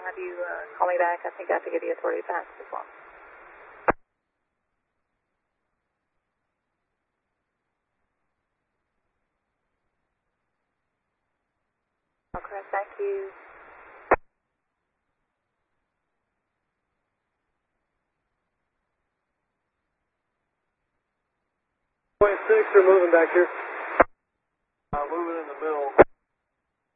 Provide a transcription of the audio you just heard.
I'll have you call me back. I think I have to get the authority back as well. Okay, thank you. 6, we're moving back here.